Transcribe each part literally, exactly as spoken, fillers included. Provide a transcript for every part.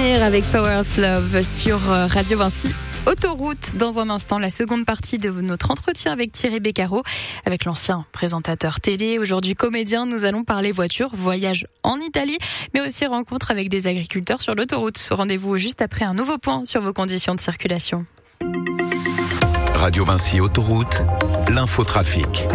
Samir avec Power of Love sur Radio Vinci. Autoroute, dans un instant, la seconde partie de notre entretien avec Thierry Beccaro, avec l'ancien présentateur télé, aujourd'hui comédien. Nous allons parler voiture, voyage en Italie, mais aussi rencontre avec des agriculteurs sur l'autoroute. Rendez-vous juste après un nouveau point sur vos conditions de circulation. Radio Vinci Autoroute, l'infotrafic.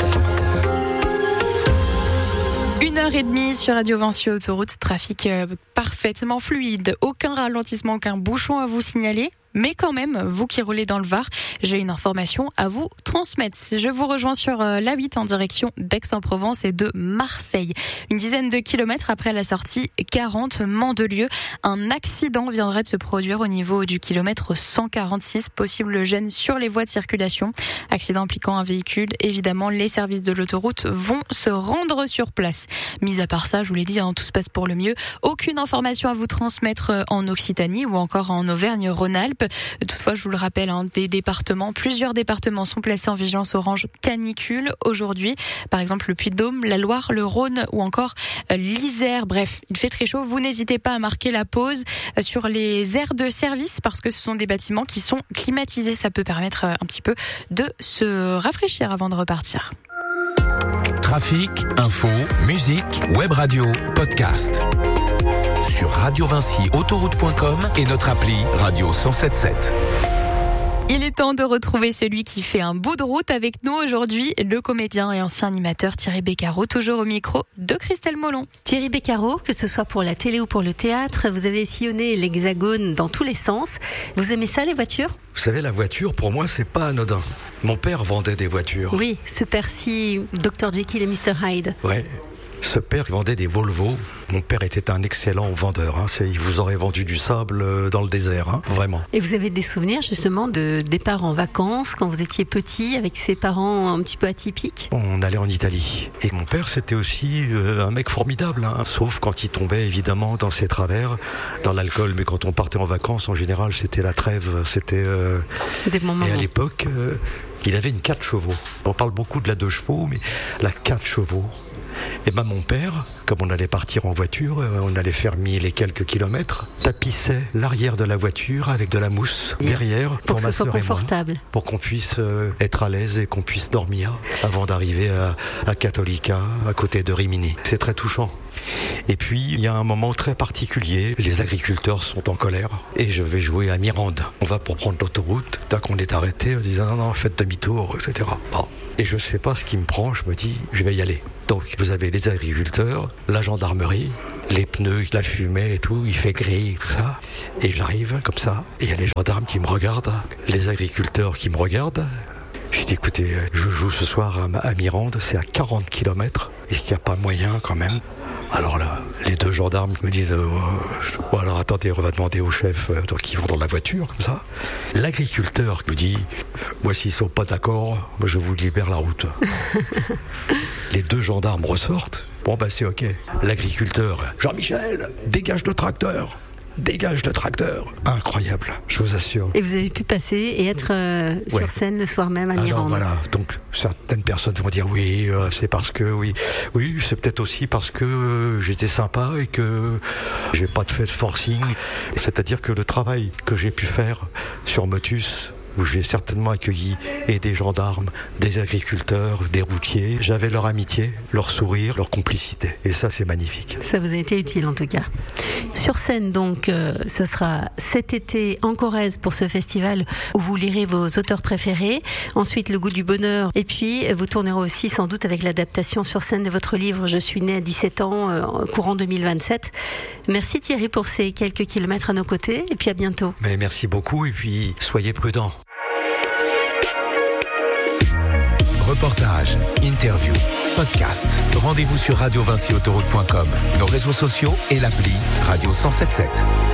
Une heure et demie sur Radio Vinci Autoroute, trafic euh, parfaitement fluide, aucun ralentissement, aucun bouchon à vous signaler. Mais quand même, vous qui roulez dans le Var, j'ai une information à vous transmettre. Je vous rejoins sur l'A huit en direction d'Aix-en-Provence et de Marseille. Une dizaine de kilomètres après la sortie quarante Mandelieu, un accident viendrait de se produire au niveau du kilomètre cent quarante-six. Possible gêne sur les voies de circulation. Accident impliquant un véhicule. Évidemment, les services de l'autoroute vont se rendre sur place. Mis à part ça, je vous l'ai dit, hein, tout se passe pour le mieux. Aucune information à vous transmettre en Occitanie ou encore en Auvergne-Rhône-Alpes. Toutefois, je vous le rappelle, hein, des départements, plusieurs départements sont placés en vigilance orange canicule aujourd'hui. Par exemple, le Puy-de-Dôme, la Loire, le Rhône ou encore euh, l'Isère. Bref, il fait très chaud. Vous n'hésitez pas à marquer la pause euh, sur les aires de service parce que ce sont des bâtiments qui sont climatisés. Ça peut permettre euh, un petit peu de se rafraîchir avant de repartir. Trafic, info, musique, web radio, podcast. Sur radio vinci autoroute point com et notre appli Radio cent sept sept. Il est temps de retrouver celui qui fait un bout de route avec nous aujourd'hui, le comédien et ancien animateur Thierry Beccaro, toujours au micro de Christelle Molon. Thierry Beccaro, que ce soit pour la télé ou pour le théâtre, vous avez sillonné l'Hexagone dans tous les sens. Vous aimez ça, les voitures ? Vous savez, la voiture, pour moi, c'est pas anodin. Mon père vendait des voitures. Oui, ce père-ci, docteur Jekyll et mister Hyde. Ouais. Ce père vendait des Volvo. Mon père était un excellent vendeur. Hein. C'est, il vous aurait vendu du sable dans le désert, hein, vraiment. Et vous avez des souvenirs justement de départ en vacances quand vous étiez petit avec ses parents un petit peu atypiques ? On allait en Italie. Et mon père, c'était aussi euh, un mec formidable. Hein. Sauf quand il tombait évidemment dans ses travers, dans l'alcool. Mais quand on partait en vacances, en général, c'était la trêve. C'était. Euh... Des bons moments. Et à l'époque, euh, il avait une quatre chevaux. On parle beaucoup de la deux chevaux, mais la quatre chevaux. Et ben mon père, comme on allait partir en voiture, on allait faire mille et quelques kilomètres, tapissait l'arrière de la voiture avec de la mousse derrière pour, pour ma que ce soit sœur et moi, confortable, pour qu'on puisse être à l'aise et qu'on puisse dormir avant d'arriver à, à Cattolica, à côté de Rimini. C'est très touchant. Et puis il y a un moment très particulier, les agriculteurs sont en colère et je vais jouer à Mirande. On va pour prendre l'autoroute, dès qu'on est arrêté, on dit non non faites demi-tour, et cetera. Bon. Et je sais pas ce qui me prend, je me dis je vais y aller. Donc vous avez les agriculteurs, la gendarmerie, les pneus, la fumée et tout, il fait gris, tout ça. Et j'arrive comme ça, et il y a les gendarmes qui me regardent, les agriculteurs qui me regardent. Je dis écoutez, je joue ce soir à Mirande, c'est à quarante kilomètres, est-ce qu'il n'y a pas moyen quand même ? Alors là, les deux gendarmes me disent euh, oh, alors attendez, on va demander au chef, euh, donc ils vont dans la voiture, comme ça. L'agriculteur me dit moi s'ils sont pas d'accord, moi je vous libère la route. Les deux gendarmes ressortent, bon bah c'est ok. L'agriculteur, Jean-Michel, dégage le tracteur. Dégage le tracteur. Incroyable, je vous assure. Et vous avez pu passer et être euh, sur ouais. scène le soir même à Mirande. Alors voilà, donc certaines personnes vont dire oui, euh, c'est parce que oui, oui, c'est peut-être aussi parce que euh, j'étais sympa et que j'ai pas de fait de forcing. C'est-à-dire que le travail que j'ai pu faire sur Motus, où j'ai certainement accueilli et des gendarmes, des agriculteurs, des routiers. J'avais leur amitié, leur sourire, leur complicité. Et ça, c'est magnifique. Ça vous a été utile en tout cas. Sur scène, donc, euh, ce sera cet été en Corrèze pour ce festival où vous lirez vos auteurs préférés. Ensuite, Le goût du bonheur. Et puis, vous tournerez aussi sans doute avec l'adaptation sur scène de votre livre « Je suis né à dix-sept ans, euh, courant deux mille vingt-sept ». Merci Thierry pour ces quelques kilomètres à nos côtés. Et puis à bientôt. Mais merci beaucoup et puis soyez prudents. Reportages, interviews, podcasts. Rendez-vous sur radio vinci autoroute point com, nos réseaux sociaux et l'appli Radio cent sept sept.